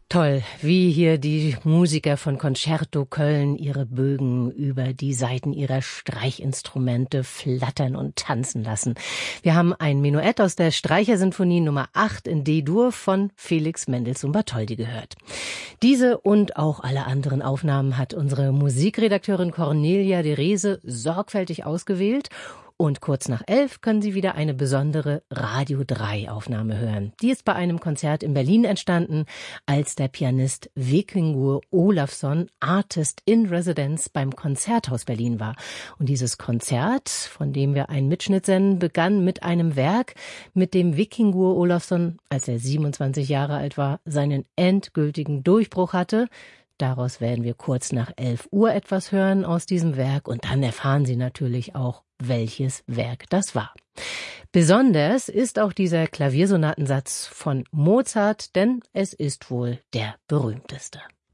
Toll, wie hier die Musiker von Concerto Köln ihre Bögen über die Saiten ihrer Streichinstrumente flattern und tanzen lassen. Wir haben ein Menuett aus der Streichersinfonie Nummer 8 in D-Dur von Felix Mendelssohn Bartholdy gehört. Diese und auch alle anderen Aufnahmen hat unsere Musikredakteurin Cornelia de Rese sorgfältig ausgewählt. Und kurz nach 11 können Sie wieder eine besondere Radio 3 Aufnahme hören. Die ist bei einem Konzert in Berlin entstanden, als der Pianist Vikingur Olafsson Artist in Residence beim Konzerthaus Berlin war. Und dieses Konzert, von dem wir einen Mitschnitt senden, begann mit einem Werk, mit dem Vikingur Olafsson, als er 27 Jahre alt war, seinen endgültigen Durchbruch hatte. Daraus werden wir kurz nach 11 Uhr etwas hören aus diesem Werk und dann erfahren Sie natürlich auch, welches Werk das war. Besonders ist auch dieser Klaviersonatensatz von Mozart, denn es ist wohl der berühmteste.